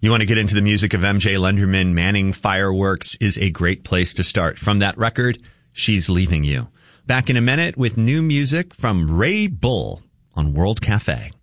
You want to get into the music of MJ Lenderman? Manning Fireworks is a great place to start. From that record, She's Leaving You. Back in a minute with new music from Ray Bull on World Cafe.